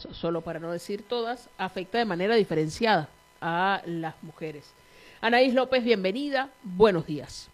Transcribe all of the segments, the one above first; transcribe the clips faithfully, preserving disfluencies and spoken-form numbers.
solo para no decir todas, afecta de manera diferenciada a las mujeres. Anaís López, bienvenida, buenos días.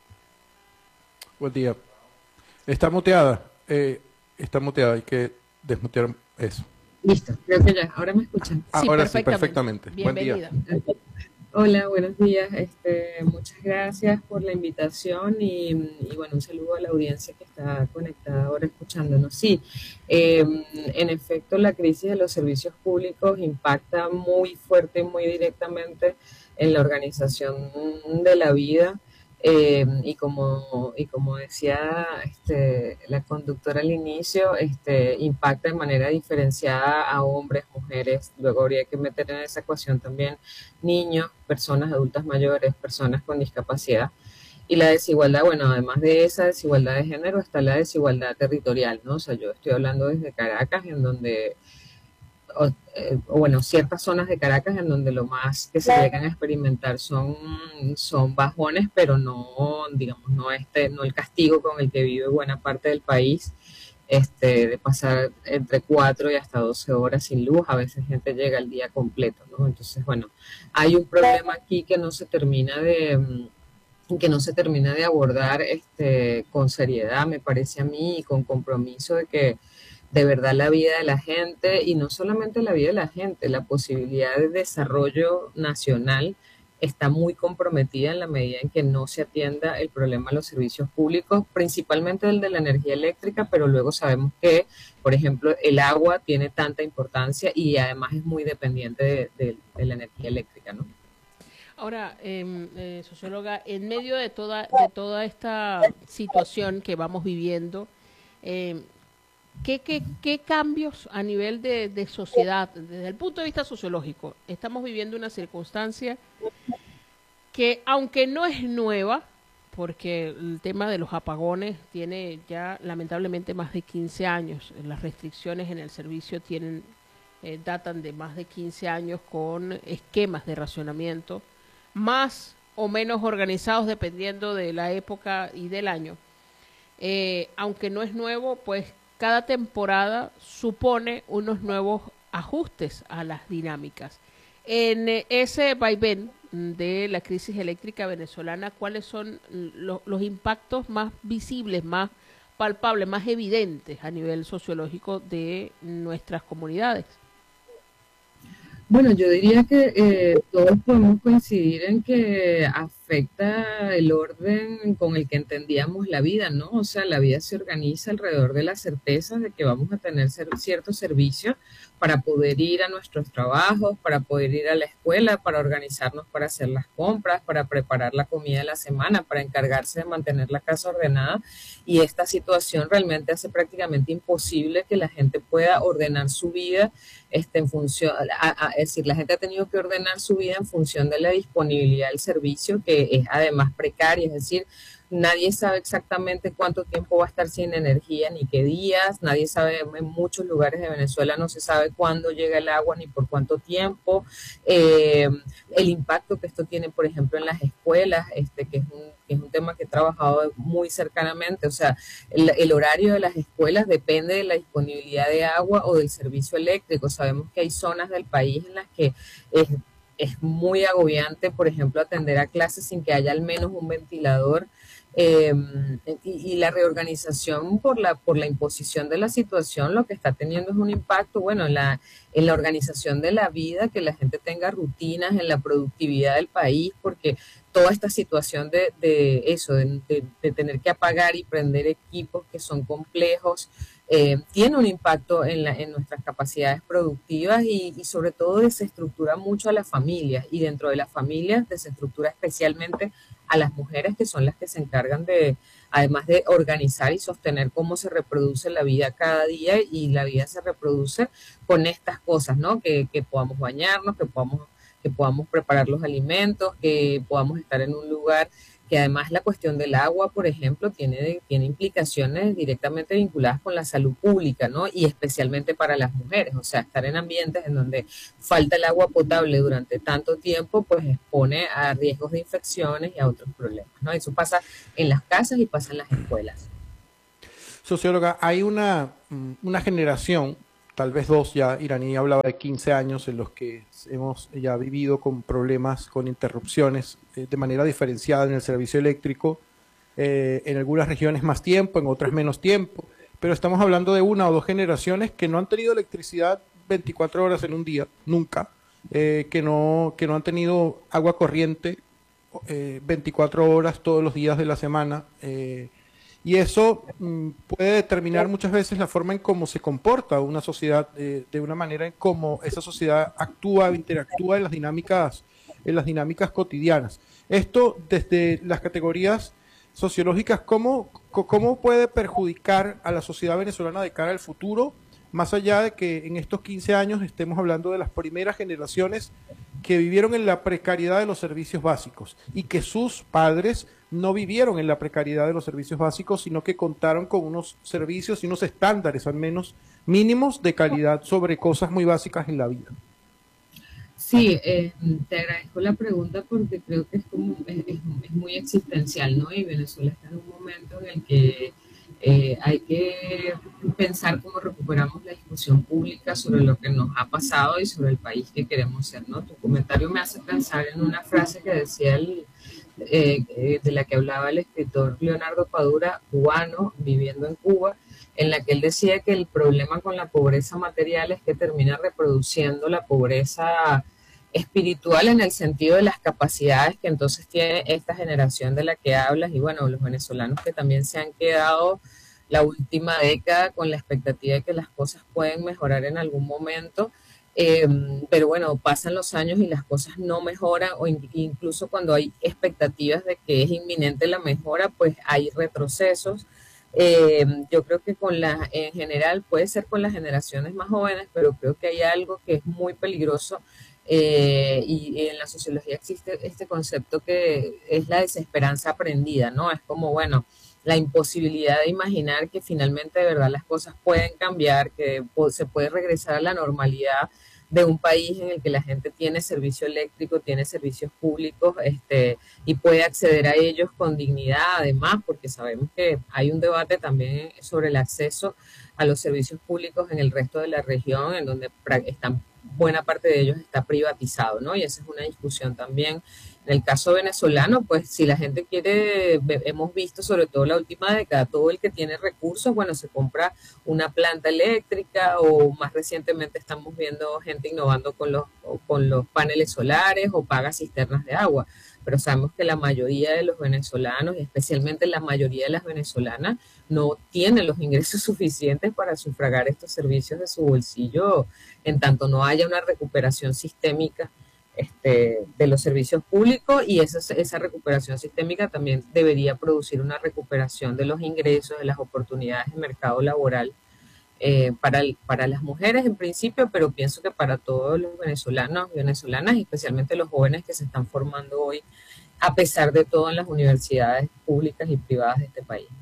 Buen día. Está muteada, eh, está muteada, hay que desmutear eso. Listo, creo que ya, ahora me escuchan. Sí, Ahora perfectamente. sí, perfectamente. Buen día. Bienvenida. Hola, buenos días. Este, muchas gracias por la invitación y, y bueno, un saludo a la audiencia que está conectada ahora escuchándonos. Sí, eh, en efecto, la crisis de los servicios públicos impacta muy fuerte, muy directamente en la organización de la vida. Eh, y como y como decía este, la conductora al inicio, este, impacta de manera diferenciada a hombres, mujeres. Luego habría que meter en esa ecuación también niños, personas adultas mayores, personas con discapacidad. Y la desigualdad, bueno, además de esa desigualdad de género, está la desigualdad territorial, ¿no? O sea, yo estoy hablando desde Caracas, en donde o, eh, o bueno, ciertas zonas de Caracas en donde lo más que se llegan a experimentar son, son bajones, pero no, digamos, no este, no el castigo con el que vive buena parte del país, este, de pasar entre cuatro y hasta doce horas sin luz, a veces gente llega el día completo, ¿no? Entonces, bueno, hay un problema aquí que no se termina de que no se termina de abordar este, con seriedad, me parece a mí, y con compromiso de que de verdad la vida de la gente, y no solamente la vida de la gente, la posibilidad de desarrollo nacional está muy comprometida en la medida en que no se atienda el problema de los servicios públicos, principalmente el de la energía eléctrica, pero luego sabemos que, por ejemplo, el agua tiene tanta importancia y además es muy dependiente de, de, de la energía eléctrica, ¿no? Ahora, eh, eh, socióloga, en medio de toda, de toda esta situación que vamos viviendo, eh, ¿Qué, qué, ¿Qué cambios a nivel de, de sociedad, desde el punto de vista sociológico? Estamos viviendo una circunstancia que, aunque no es nueva, porque el tema de los apagones tiene ya lamentablemente más de quince años, las restricciones en el servicio tienen eh, datan de más de quince años con esquemas de racionamiento, más o menos organizados dependiendo de la época y del año. Eh, aunque no es nuevo, pues cada temporada supone unos nuevos ajustes a las dinámicas. En ese vaivén de la crisis eléctrica venezolana, ¿cuáles son lo, los impactos más visibles, más palpables, más evidentes a nivel sociológico de nuestras comunidades? Bueno, yo diría que eh, todos podemos coincidir en que afecta el orden con el que entendíamos la vida, ¿no? O sea, la vida se organiza alrededor de la certeza de que vamos a tener ciertos servicios para poder ir a nuestros trabajos, para poder ir a la escuela, para organizarnos para hacer las compras, para preparar la comida de la semana, para encargarse de mantener la casa ordenada. Y esta situación realmente hace prácticamente imposible que la gente pueda ordenar su vida este, en función, a, a, es decir, la gente ha tenido que ordenar su vida en función de la disponibilidad del servicio, que es además precaria, es decir, nadie sabe exactamente cuánto tiempo va a estar sin energía ni qué días, nadie sabe, en muchos lugares de Venezuela no se sabe cuándo llega el agua ni por cuánto tiempo, eh, el impacto que esto tiene, por ejemplo, en las escuelas, este, que, es un, que es un tema que he trabajado muy cercanamente, o sea, el, el horario de las escuelas depende de la disponibilidad de agua o del servicio eléctrico. Sabemos que hay zonas del país en las que es, es muy agobiante, por ejemplo, atender a clases sin que haya al menos un ventilador. Eh, y, y la reorganización por la por la imposición de la situación lo que está teniendo es un impacto, bueno, en la, en la organización de la vida, que la gente tenga rutinas, en la productividad del país, porque toda esta situación de, de eso, de, de, de tener que apagar y prender equipos que son complejos, eh, tiene un impacto en, la, en nuestras capacidades productivas y, y sobre todo desestructura mucho a las familias, y dentro de las familias desestructura especialmente a las mujeres, que son las que se encargan de, además de organizar y sostener cómo se reproduce la vida cada día, y la vida se reproduce con estas cosas, ¿no? Que, que podamos bañarnos, que podamos, que podamos preparar los alimentos, que podamos estar en un lugar, que además la cuestión del agua, por ejemplo, tiene, tiene implicaciones directamente vinculadas con la salud pública, ¿no? Y especialmente para las mujeres, o sea, estar en ambientes en donde falta el agua potable durante tanto tiempo, pues expone a riesgos de infecciones y a otros problemas, ¿no? Eso pasa en las casas y pasa en las escuelas. Socióloga, hay una, una generación tal vez dos ya. Iraní hablaba de quince años en los que hemos ya vivido con problemas, con interrupciones eh, de manera diferenciada en el servicio eléctrico, eh, en algunas regiones más tiempo, en otras menos tiempo, pero estamos hablando de una o dos generaciones que no han tenido electricidad veinticuatro horas en un día, nunca, eh, que no, que no han tenido agua corriente eh, veinticuatro horas todos los días de la semana, eh, y eso mm, puede determinar muchas veces la forma en cómo se comporta una sociedad, eh, de una manera en cómo esa sociedad actúa, interactúa en las dinámicas, en las dinámicas cotidianas. Esto desde las categorías sociológicas, ¿cómo, cómo puede perjudicar a la sociedad venezolana de cara al futuro, más allá de que en estos quince años estemos hablando de las primeras generaciones que vivieron en la precariedad de los servicios básicos y que sus padres no vivieron en la precariedad de los servicios básicos, sino que contaron con unos servicios y unos estándares, al menos mínimos, de calidad sobre cosas muy básicas en la vida? Sí, eh, te agradezco la pregunta porque creo que es, como, es, es, es muy existencial, ¿no? Y Venezuela está en un momento en el que eh, hay que pensar cómo recuperamos la discusión pública sobre lo que nos ha pasado y sobre el país que queremos ser, ¿no? Tu comentario me hace pensar en una frase que decía el, eh, de la que hablaba el escritor Leonardo Padura, cubano, viviendo en Cuba, en la que él decía que el problema con la pobreza material es que termina reproduciendo la pobreza espiritual en el sentido de las capacidades que entonces tiene esta generación de la que hablas, y bueno, los venezolanos que también se han quedado la última década con la expectativa de que las cosas pueden mejorar en algún momento, eh, pero bueno, pasan los años y las cosas no mejoran, o in, incluso cuando hay expectativas de que es inminente la mejora, pues hay retrocesos. Eh, yo creo que con la, en general puede ser con las generaciones más jóvenes, pero creo que hay algo que es muy peligroso. Eh, y, y en la sociología existe este concepto que es la desesperanza aprendida, ¿no? Es como, bueno, la imposibilidad de imaginar que finalmente de verdad las cosas pueden cambiar, que se puede regresar a la normalidad de un país en el que la gente tiene servicio eléctrico, tiene servicios públicos, este, y puede acceder a ellos con dignidad, además, porque sabemos que hay un debate también sobre el acceso a los servicios públicos en el resto de la región, en donde están buena parte de ellos está privatizado, ¿no? Y esa es una discusión también. En el caso venezolano, pues si la gente quiere, hemos visto sobre todo la última década, todo el que tiene recursos, bueno, se compra una planta eléctrica, o más recientemente estamos viendo gente innovando con los, con los paneles solares, o paga cisternas de agua. Pero sabemos que la mayoría de los venezolanos, y especialmente la mayoría de las venezolanas, no tienen los ingresos suficientes para sufragar estos servicios de su bolsillo, en tanto no haya una recuperación sistémica este, de los servicios públicos, y esa, esa recuperación sistémica también debería producir una recuperación de los ingresos, de las oportunidades de mercado laboral eh, para, para las mujeres en principio, pero pienso que para todos los venezolanos y venezolanas, especialmente los jóvenes que se están formando hoy, a pesar de todo en las universidades públicas y privadas de este país.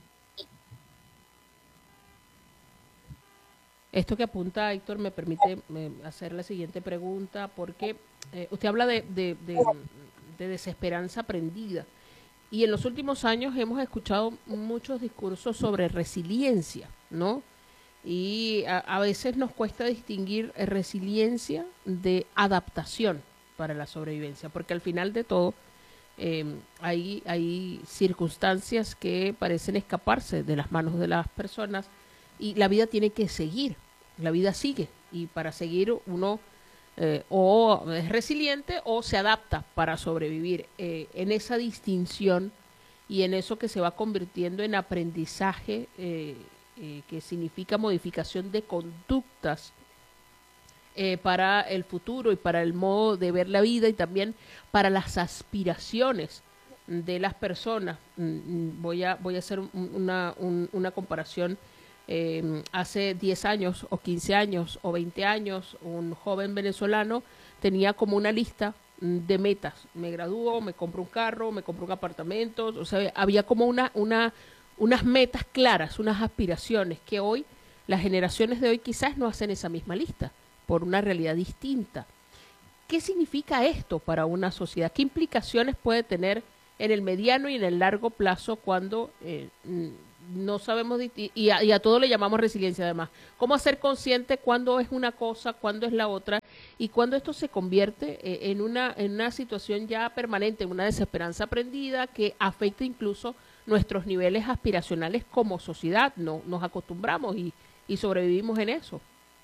Esto que apunta Héctor me permite eh, hacer la siguiente pregunta, porque eh, usted habla de, de, de, de desesperanza aprendida, y en los últimos años hemos escuchado muchos discursos sobre resiliencia, ¿no? Y a, a veces nos cuesta distinguir resiliencia de adaptación para la sobrevivencia, porque al final de todo eh, hay, hay circunstancias que parecen escaparse de las manos de las personas, y la vida tiene que seguir, la vida sigue, y para seguir uno eh, o es resiliente o se adapta para sobrevivir. Eh, en esa distinción y en eso que se va convirtiendo en aprendizaje, eh, eh, que significa modificación de conductas eh, para el futuro y para el modo de ver la vida, y también para las aspiraciones de las personas. Voy a, voy a hacer una, un, una comparación. Eh, hace diez años o quince años o veinte años, un joven venezolano tenía como una lista de metas: me gradúo, me compro un carro, me compro un apartamento. O sea, había como una, una, unas metas claras, unas aspiraciones que hoy, las generaciones de hoy quizás no hacen esa misma lista, por una realidad distinta. ¿Qué significa esto para una sociedad? ¿Qué implicaciones puede tener en el mediano y en el largo plazo cuando eh, no sabemos distinguir, y a, y a todo le llamamos resiliencia además. ¿Cómo hacer consciente cuándo es una cosa, cuándo es la otra, y cuándo esto se convierte eh, en, una, en una situación ya permanente, en una desesperanza aprendida que afecta incluso nuestros niveles aspiracionales como sociedad? No, nos acostumbramos y, y sobrevivimos en eso.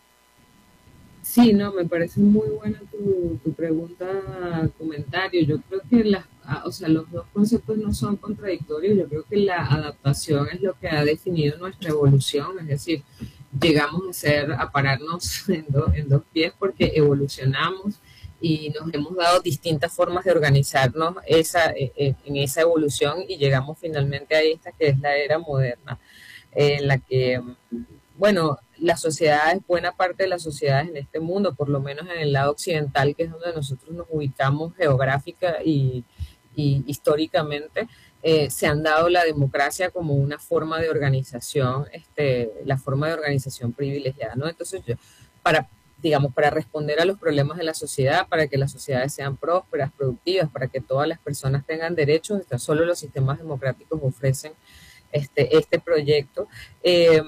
Sí, no, me parece muy buena tu, tu pregunta, comentario. Yo creo que las, ah, o sea, los dos conceptos no son contradictorios. Yo creo que la adaptación es lo que ha definido nuestra evolución, es decir, llegamos a ser, a pararnos en, do- en dos pies porque evolucionamos y nos hemos dado distintas formas de organizarnos esa, eh, eh, en esa evolución y llegamos finalmente a esta que es la era moderna, en la que, bueno, las sociedades, buena parte de las sociedades en este mundo, por lo menos en el lado occidental, que es donde nosotros nos ubicamos geográfica y, y históricamente, eh, se han dado la democracia como una forma de organización, este, la forma de organización privilegiada, ¿no? Entonces, yo, para, digamos, para responder a los problemas de la sociedad, para que las sociedades sean prósperas, productivas, para que todas las personas tengan derechos, este, solo los sistemas democráticos ofrecen este, este proyecto. Eh,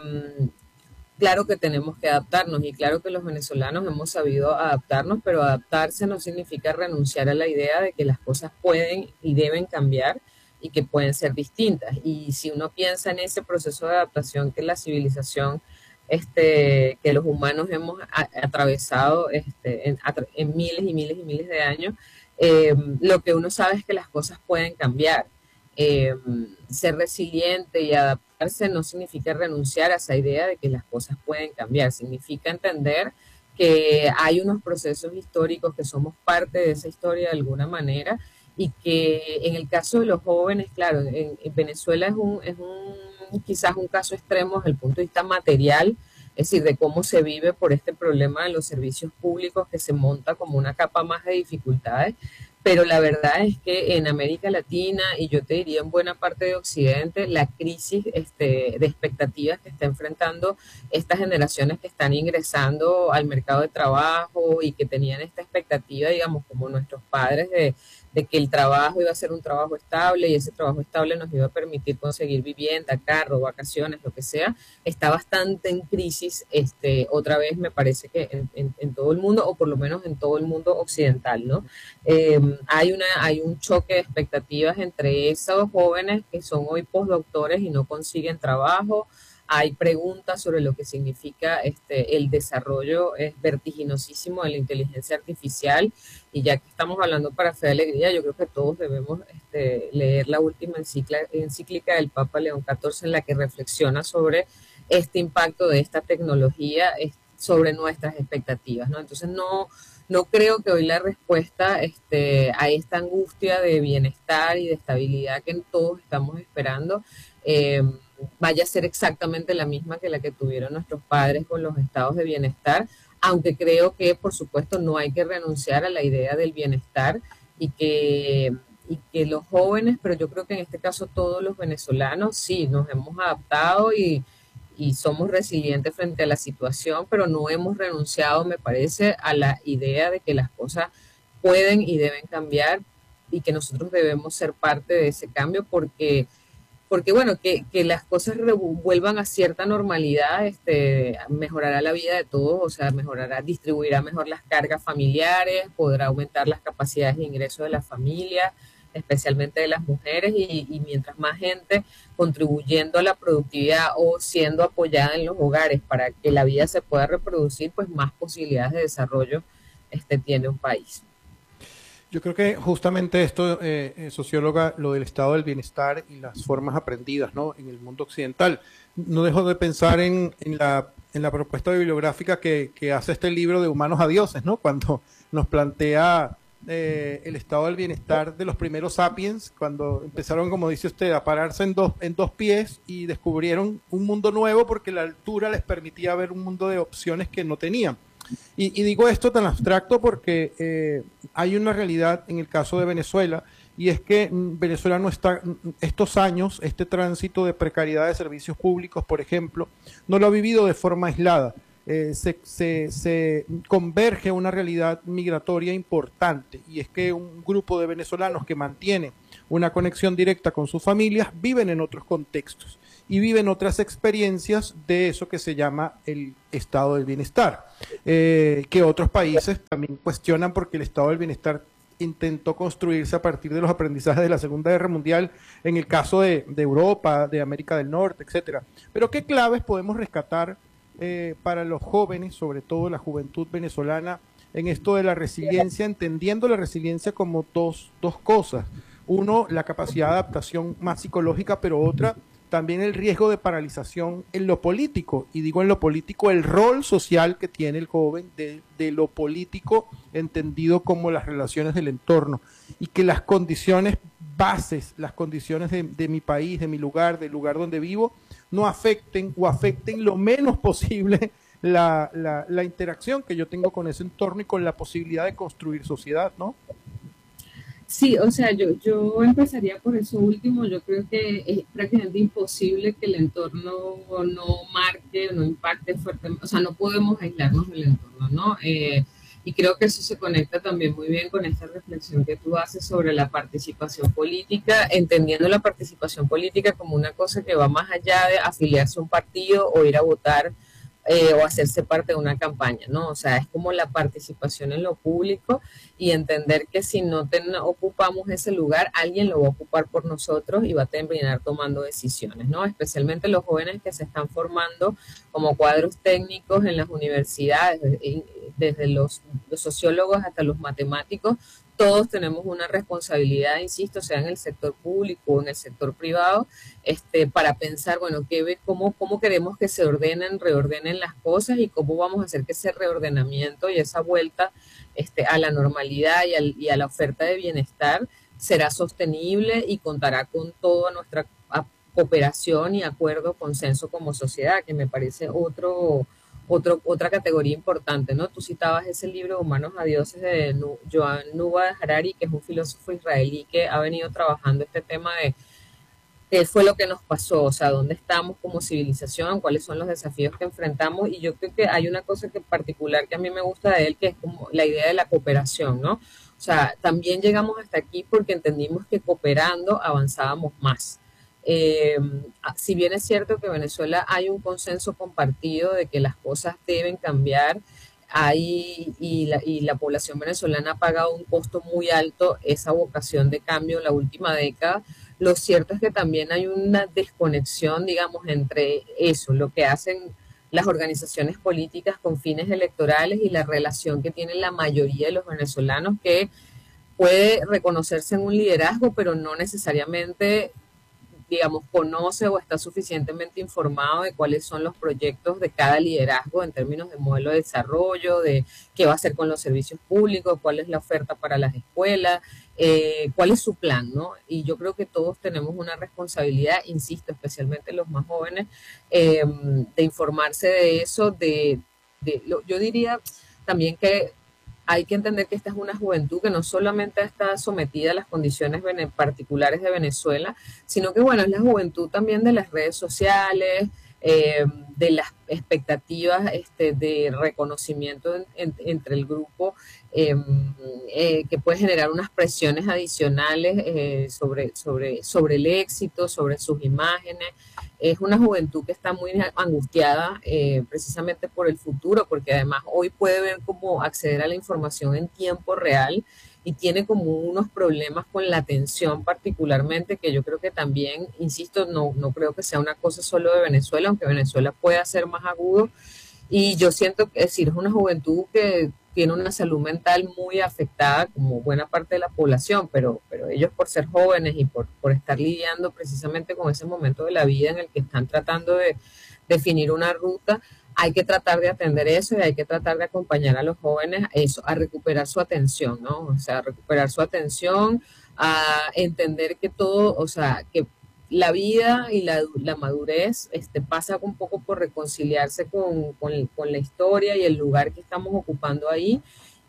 Claro que tenemos que adaptarnos y claro que los venezolanos hemos sabido adaptarnos, pero adaptarse no significa renunciar a la idea de que las cosas pueden y deben cambiar y que pueden ser distintas. Y si uno piensa en ese proceso de adaptación que la civilización, este, que los humanos hemos a- atravesado este, en, a tra- en miles y miles y miles de años, eh, lo que uno sabe es que las cosas pueden cambiar. Eh, Ser resiliente y adaptarse no significa renunciar a esa idea de que las cosas pueden cambiar, significa entender que hay unos procesos históricos que somos parte de esa historia de alguna manera y que en el caso de los jóvenes, claro, en, en Venezuela es un, es un quizás un caso extremo desde el punto de vista material, es decir, de cómo se vive por este problema de los servicios públicos que se monta como una capa más de dificultades, pero la verdad es que en América Latina y yo te diría en buena parte de Occidente, la crisis este, de expectativas que está enfrentando estas generaciones que están ingresando al mercado de trabajo y que tenían esta expectativa, digamos, como nuestros padres de, de que el trabajo iba a ser un trabajo estable y ese trabajo estable nos iba a permitir conseguir vivienda, carro, vacaciones, lo que sea, está bastante en crisis, este, otra vez me parece que en, en, en todo el mundo, o por lo menos en todo el mundo occidental, ¿no? Eh, hay, una, hay un choque de expectativas entre esos jóvenes que son hoy postdoctores y no consiguen trabajo. Hay preguntas sobre lo que significa este, el desarrollo es vertiginosísimo de la inteligencia artificial y ya que estamos hablando para fe de alegría, yo creo que todos debemos este, leer la última encíclica, encíclica del Papa León catorce en la que reflexiona sobre este impacto de esta tecnología sobre nuestras expectativas, ¿no? Entonces no, no creo que hoy la respuesta este, a esta angustia de bienestar y de estabilidad que todos estamos esperando eh, vaya a ser exactamente la misma que la que tuvieron nuestros padres con los estados de bienestar, aunque creo que por supuesto no hay que renunciar a la idea del bienestar y que, y que los jóvenes, pero yo creo que en este caso todos los venezolanos sí nos hemos adaptado y, y somos resilientes frente a la situación, pero no hemos renunciado, me parece, a la idea de que las cosas pueden y deben cambiar y que nosotros debemos ser parte de ese cambio porque porque bueno, que, que las cosas vuelvan a cierta normalidad, este, mejorará la vida de todos, o sea, mejorará, distribuirá mejor las cargas familiares, podrá aumentar las capacidades de ingreso de las familias, especialmente de las mujeres, y, y mientras más gente contribuyendo a la productividad o siendo apoyada en los hogares para que la vida se pueda reproducir, pues más posibilidades de desarrollo este, tiene un país. Yo creo que justamente esto, eh, eh, socióloga, lo del estado del bienestar y las formas aprendidas, ¿no? En el mundo occidental. No dejo de pensar en, en la, en la propuesta bibliográfica que, que hace este libro de Humanos a Dioses, ¿no? Cuando nos plantea eh, el estado del bienestar de los primeros sapiens, cuando empezaron, como dice usted, a pararse en dos, en dos pies y descubrieron un mundo nuevo porque la altura les permitía ver un mundo de opciones que no tenían. Y, y digo esto tan abstracto porque eh, hay una realidad en el caso de Venezuela y es que mm, Venezuela no está, mm, estos años, este tránsito de precariedad de servicios públicos, por ejemplo, no lo ha vivido de forma aislada. Eh, se, se, se converge a una realidad migratoria importante y es que un grupo de venezolanos que mantiene una conexión directa con sus familias viven en otros contextos y viven otras experiencias de eso que se llama el estado del bienestar, eh, que otros países también cuestionan porque el estado del bienestar intentó construirse a partir de los aprendizajes de la Segunda Guerra Mundial, en el caso de, de Europa, de América del Norte, etcétera. Pero ¿qué claves podemos rescatar eh, para los jóvenes, sobre todo la juventud venezolana, en esto de la resiliencia, entendiendo la resiliencia como dos, dos cosas? Uno, la capacidad de adaptación más psicológica, pero otra, también el riesgo de paralización en lo político, y digo en lo político, el rol social que tiene el joven de, de lo político entendido como las relaciones del entorno, y que las condiciones bases, las condiciones de, de mi país, de mi lugar, del lugar donde vivo, no afecten o afecten lo menos posible la, la, la interacción que yo tengo con ese entorno y con la posibilidad de construir sociedad, ¿no? Sí, o sea, yo, yo empezaría por eso último. Yo creo que es prácticamente imposible que el entorno no marque, no impacte fuertemente, o sea, no podemos aislarnos del entorno, ¿no? Eh, y creo que eso se conecta también muy bien con esta reflexión que tú haces sobre la participación política, entendiendo la participación política como una cosa que va más allá de afiliarse a un partido o ir a votar eh, o hacerse parte de una campaña, ¿no? O sea, es como la participación en lo público y entender que si no ten, ocupamos ese lugar, alguien lo va a ocupar por nosotros y va a terminar tomando decisiones, ¿no? Especialmente los jóvenes que se están formando como cuadros técnicos en las universidades, desde los, los sociólogos hasta los matemáticos. Todos tenemos una responsabilidad, insisto, sea en el sector público o en el sector privado, este, para pensar, bueno, qué, cómo, cómo queremos que se ordenen, reordenen las cosas y cómo vamos a hacer que ese reordenamiento y esa vuelta este, a la normalidad y, al, y a la oferta de bienestar será sostenible y contará con toda nuestra cooperación y acuerdo, consenso como sociedad, que me parece otro... Otro, otra categoría importante, ¿no? Tú citabas ese libro, Humanos a Dioses, de Joan Yuval Harari, que es un filósofo israelí que ha venido trabajando este tema de qué fue lo que nos pasó, o sea, dónde estamos como civilización, cuáles son los desafíos que enfrentamos, y yo creo que hay una cosa que en particular que a mí me gusta de él, que es como la idea de la cooperación, ¿no? O sea, también llegamos hasta aquí porque entendimos que cooperando avanzábamos más. Eh, si bien es cierto que en Venezuela hay un consenso compartido de que las cosas deben cambiar, hay, y, la, y la población venezolana ha pagado un costo muy alto esa vocación de cambio en la última década, lo cierto es que también hay una desconexión, digamos, entre eso, lo que hacen las organizaciones políticas con fines electorales y la relación que tiene la mayoría de los venezolanos, que puede reconocerse en un liderazgo, pero no necesariamente, digamos, conoce o está suficientemente informado de cuáles son los proyectos de cada liderazgo en términos de modelo de desarrollo, de qué va a hacer con los servicios públicos, cuál es la oferta para las escuelas, eh, cuál es su plan, ¿no? Y yo creo que todos tenemos una responsabilidad, insisto, especialmente los más jóvenes, eh, de informarse de eso, de, de lo, yo diría también que hay que entender que esta es una juventud que no solamente está sometida a las condiciones particulares de Venezuela, sino que, bueno, es la juventud también de las redes sociales, eh, de las expectativas este, de reconocimiento en, en, entre el grupo, eh, eh, que puede generar unas presiones adicionales eh, sobre, sobre, sobre el éxito, sobre sus imágenes. Es una juventud que está muy angustiada eh, precisamente por el futuro, porque además hoy puede ver cómo acceder a la información en tiempo real y tiene como unos problemas con la atención particularmente, que yo creo que también, insisto, no, no creo que sea una cosa solo de Venezuela, aunque Venezuela pueda ser más agudo. Y yo siento que es decir, es una juventud que tiene una salud mental muy afectada como buena parte de la población, pero, pero ellos por ser jóvenes y por, por estar lidiando precisamente con ese momento de la vida en el que están tratando de definir una ruta, hay que tratar de atender eso y hay que tratar de acompañar a los jóvenes a eso, a recuperar su atención, ¿no? O sea, a recuperar su atención, a entender que todo, o sea, que la vida y la, la madurez este, pasa un poco por reconciliarse con, con, con la historia y el lugar que estamos ocupando ahí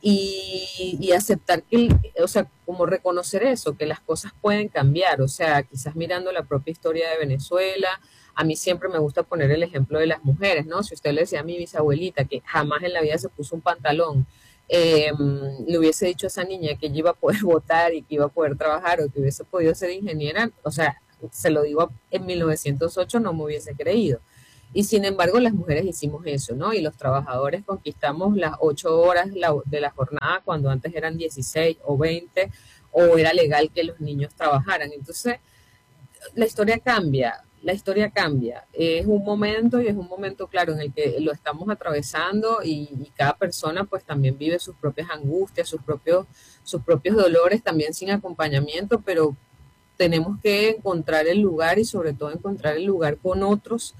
y, y aceptar que, o sea, como reconocer eso, que las cosas pueden cambiar, o sea, quizás mirando la propia historia de Venezuela. A mí siempre me gusta poner el ejemplo de las mujeres, ¿no? Si usted le decía a mi bisabuelita que jamás en la vida se puso un pantalón, eh, le hubiese dicho a esa niña que ella iba a poder votar y que iba a poder trabajar o que hubiese podido ser ingeniera, o sea, se lo digo, en mil novecientos ocho no me hubiese creído. Y sin embargo, las mujeres hicimos eso, ¿no? Y los trabajadores conquistamos las ocho horas de la jornada cuando antes eran dieciséis o veinte, o era legal que los niños trabajaran. Entonces, la historia cambia, la historia cambia. Es un momento y es un momento, claro, en el que lo estamos atravesando y, y cada persona pues también vive sus propias angustias, sus propios, sus propios dolores, también sin acompañamiento, pero tenemos que encontrar el lugar y sobre todo encontrar el lugar con otros,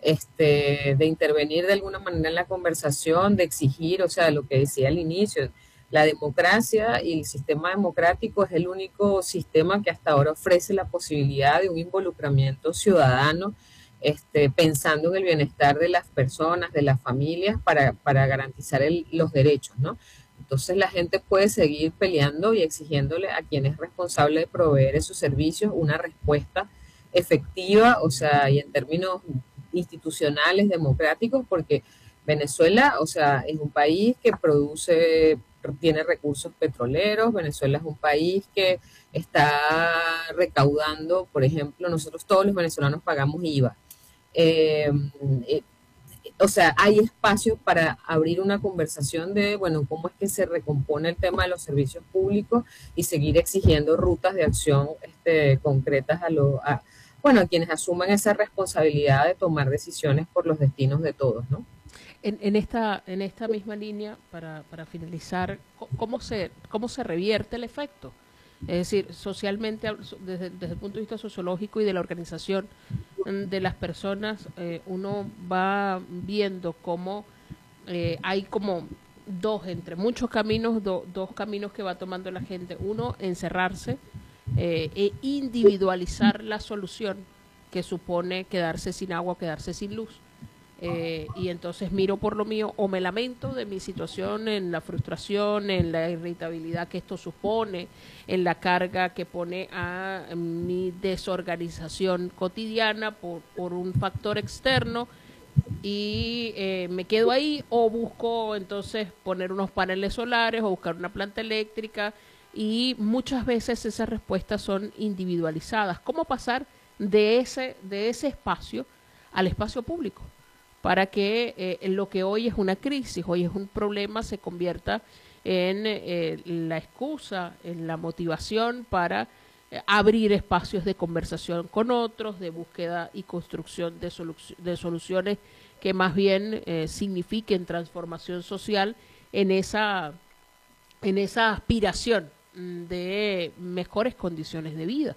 este, de intervenir de alguna manera en la conversación, de exigir, o sea, lo que decía al inicio, la democracia y el sistema democrático es el único sistema que hasta ahora ofrece la posibilidad de un involucramiento ciudadano, este, pensando en el bienestar de las personas, de las familias, para, para garantizar el, los derechos, ¿no? Entonces la gente puede seguir peleando y exigiéndole a quien es responsable de proveer esos servicios una respuesta efectiva, o sea, y en términos institucionales, democráticos, porque Venezuela, o sea, es un país que produce, tiene recursos petroleros. Venezuela es un país que está recaudando, por ejemplo, nosotros todos los venezolanos pagamos I V A. Eh, eh, o sea, hay espacio para abrir una conversación de, bueno, cómo es que se recompone el tema de los servicios públicos y seguir exigiendo rutas de acción este, concretas a, lo, a, bueno, a quienes asuman esa responsabilidad de tomar decisiones por los destinos de todos, ¿no? En, en esta en esta misma línea, para, para finalizar, ¿cómo se, cómo se revierte el efecto? Es decir, socialmente, desde, desde el punto de vista sociológico y de la organización de las personas, eh, uno va viendo cómo eh, hay como dos, entre muchos caminos, do, dos caminos que va tomando la gente. Uno, encerrarse eh, e individualizar la solución, que supone quedarse sin agua, quedarse sin luz. Eh, y entonces miro por lo mío o me lamento de mi situación, en la frustración, en la irritabilidad que esto supone, en la carga que pone a mi desorganización cotidiana por, por un factor externo, y eh, me quedo ahí, o busco entonces poner unos paneles solares o buscar una planta eléctrica, y muchas veces esas respuestas son individualizadas. ¿Cómo pasar de ese, de ese espacio al espacio público? Para que eh, lo que hoy es una crisis, hoy es un problema, se convierta en eh, la excusa, en la motivación para eh, abrir espacios de conversación con otros, de búsqueda y construcción de, solu de soluciones que más bien eh, signifiquen transformación social en esa, en esa aspiración de mejores condiciones de vida.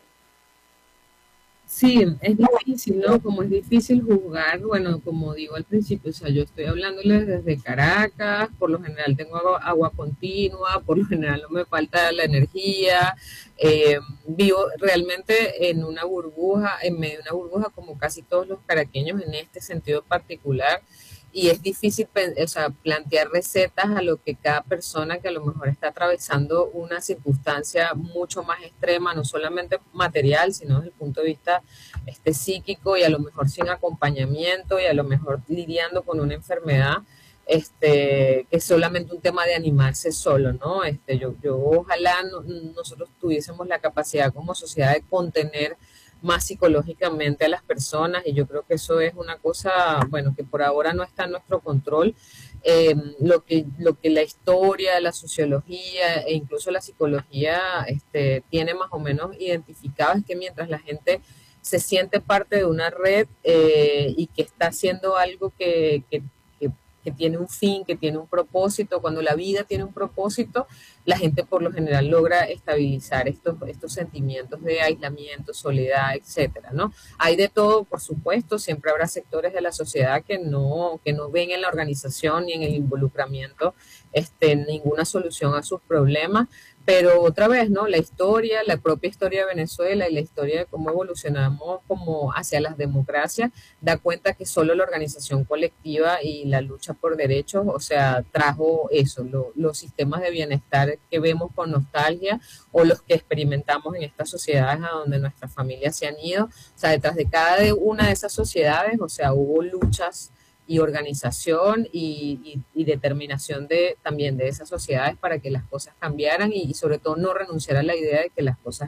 Sí, es difícil, ¿no? Como es difícil juzgar, bueno, como digo al principio, o sea, yo estoy hablándoles desde Caracas, por lo general tengo agua, agua continua, por lo general no me falta la energía, eh, vivo realmente en una burbuja, en medio de una burbuja como casi todos los caraqueños en este sentido particular, y es difícil, o sea, plantear recetas a lo que cada persona que a lo mejor está atravesando una circunstancia mucho más extrema, no solamente material, sino desde el punto de vista este, psíquico, y a lo mejor sin acompañamiento, y a lo mejor lidiando con una enfermedad, este, que es solamente un tema de animarse solo, ¿no? Este, yo, yo ojalá no, nosotros tuviésemos la capacidad como sociedad de contener más psicológicamente a las personas, y yo creo que eso es una cosa, bueno, que por ahora no está en nuestro control. Eh, lo que lo que la historia, la sociología e incluso la psicología este, tiene más o menos identificado es que mientras la gente se siente parte de una red eh, y que está haciendo algo que, que, que, que tiene un fin, que tiene un propósito, cuando la vida tiene un propósito, la gente por lo general logra estabilizar estos, estos sentimientos de aislamiento, soledad, etcétera, ¿no? Hay de todo, por supuesto, siempre habrá sectores de la sociedad que no, que no ven en la organización ni en el involucramiento este, ninguna solución a sus problemas, pero otra vez, ¿no? La historia, la propia historia de Venezuela y la historia de cómo evolucionamos como hacia las democracias, da cuenta que solo la organización colectiva y la lucha por derechos, o sea, trajo eso, lo, los sistemas de bienestar que vemos con nostalgia o los que experimentamos en estas sociedades a donde nuestras familias se han ido. O sea, detrás de cada una de esas sociedades, o sea, hubo luchas y organización y, y, y determinación de también de esas sociedades para que las cosas cambiaran y, y sobre todo no renunciar a la idea de que las cosas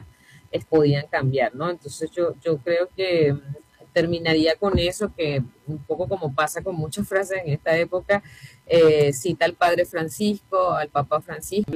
eh, podían cambiar, ¿no? Entonces yo, yo creo que mm, terminaría con eso, que un poco como pasa con muchas frases en esta época, eh, cita al Padre Francisco, al Papa Francisco,